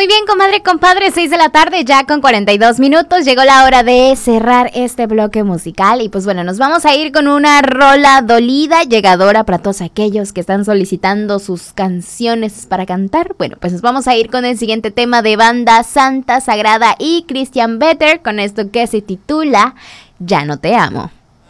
Muy bien, comadre, compadre, 6 de la tarde, ya con 42 minutos. Llegó la hora de cerrar este bloque musical. Y pues bueno, nos vamos a ir con una rola dolida, llegadora para todos aquellos que están solicitando sus canciones para cantar. Bueno, pues nos vamos a ir con el siguiente tema de banda Santa Sagrada y Christian Vetter, con esto que se titula Ya no te amo.